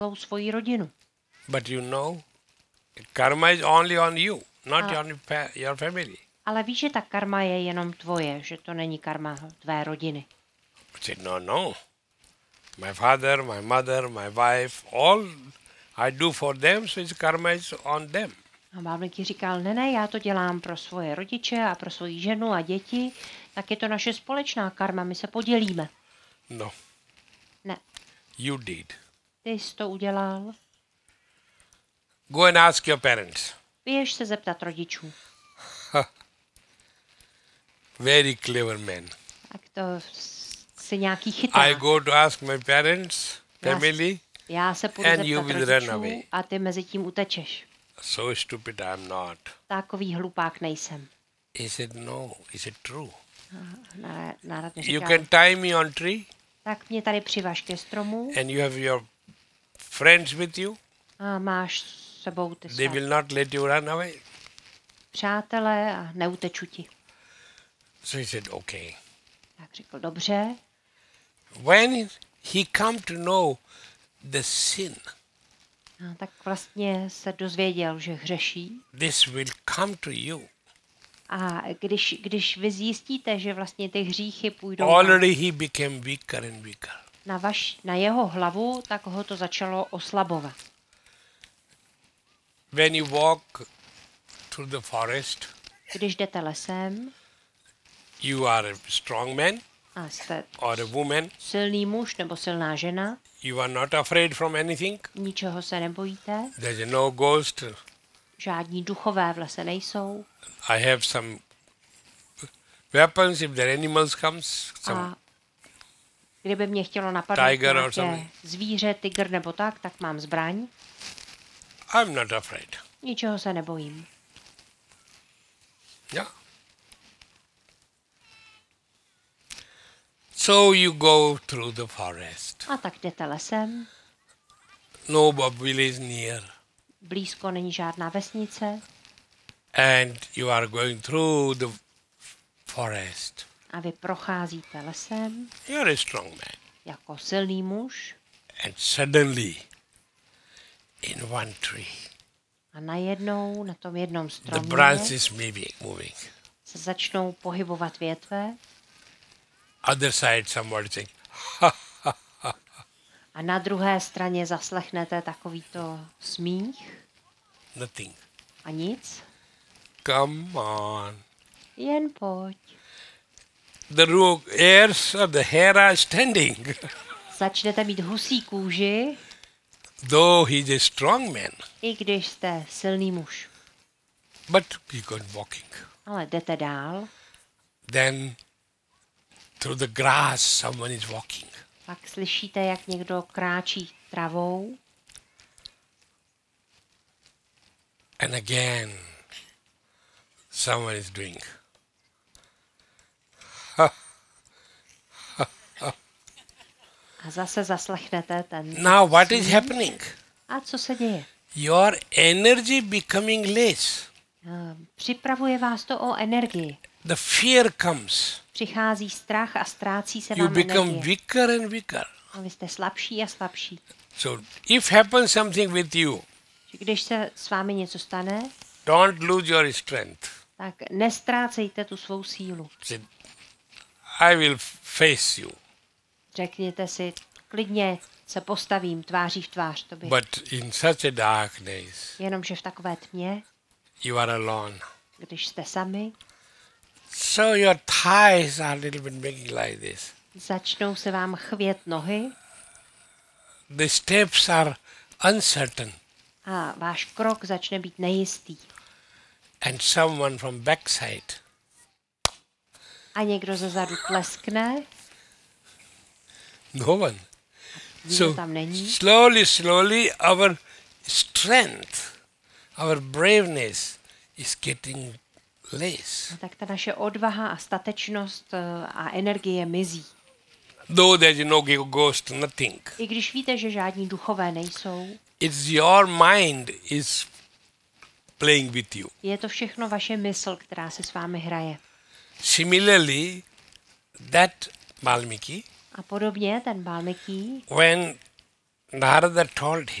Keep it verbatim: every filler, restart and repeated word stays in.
svoji rodinu. But you know, karma is only on you, not Ale- on fa- your family. Ale víš, že ta karma je jenom tvoje, že to není karma tvé rodiny. I said, no, no. My father, my mother, my wife, all I do for them, so it's karma is on them. A Bálmiki říkal, ne, ne, já to dělám pro svoje rodiče a pro svoji ženu a děti, tak je to naše společná karma, my se podělíme. No, Ne, you did. ty jsi to udělal, Go and ask your parents. běž se zeptat rodičů. Very clever man. Tak to si nějaký I chyták. go to ask my parents, Já, family, já se půjdu and you zeptat will run rodičů away. a ty mezi tím utečeš. So stupid I'm not. Takový hlupák nejsem. He said, no. Is it true? Nárad, nárad mi You říkal, can tie me on tree tak mě tady přivaž ke stromu and you have your friends with you. a máš s sebou ty They své will not let you run away. přátelé a neuteču ti. So he said, okay. Tak řekl, dobře. When he come to know the sin, No, tak vlastně se dozvěděl, že hřeší. this will come to you. A když, když vy zjistíte, že vlastně ty hříchy půjdou na, Already he became weaker and weaker. na, vaš, na jeho hlavu, tak ho to začalo oslabovat. When you walk through the forest, Když jdete lesem you are a strong man a jste or a woman. silný muž nebo silná žena, You are not afraid from anything. ničeho se nebojíte, There's no ghost. žádní duchové v lese nejsou I have some weapons if the animals comes. Some a kdyby mě chtělo napadnout Tiger or nějaké something. zvíře, tygr nebo tak, tak mám zbraň. I'm not afraid. Ničeho se nebojím. Yeah. So you go through the forest. A tak jdete lesem, No village near. blízko není žádná vesnice And you are going through the forest. a vy procházíte lesem You're a strong man. jako silný muž And suddenly, in one tree, a najednou na tom jednom the stromě branches maybe moving. se začnou pohybovat větve Other side, somebody saying, a na druhé straně zaslechnete takovýto smích nothing. a nic. Come on. Jen pojď. The ro- hairs of the hair are standing. Začnete mít husí kůži, Though he's a strong man, i když jste silný muž. but he got walking. Ale jdete dál, Then through the grass, someone is walking. pak slyšíte, jak někdo kráčí travou And again, someone is doing. a zase zaslechnete ten Now, what is smích. happening? A co se děje? Your energy becoming less. Eh, Připravuje vás to o energii. The fear comes. Přichází strach a ztrácí se You vám become energie. weaker and weaker. A vy jste slabší a slabší. So, if happens something with you, Že Když se s vámi něco stane, don't lose your strength. tak nestrácejte tu svou sílu. Say, I will face you. Řekněte si, klidně se postavím tváří v tvář tobě. But in such a darkness, Jenomže v takové tmě, you are alone. když jste sami, So your thighs are a little bit making like this. začnou se vám chvět nohy The steps are uncertain. a váš krok začne být nejistý. And someone from backside, A někdo ze zadu tleskne, no one. nikdo So tam není. slowly, slowly, our strength, our braveness is getting less. A tak ta naše odvaha a statečnost eh, a energie mizí. Though there is no ghost, nothing. I když víte, že žádní duchové nejsou, It's your mind is playing with you. je to všechno vaše mysl, která se s vámi hraje. Similarly, that Valmiki, A podobně ten Bálmiký, when Narada told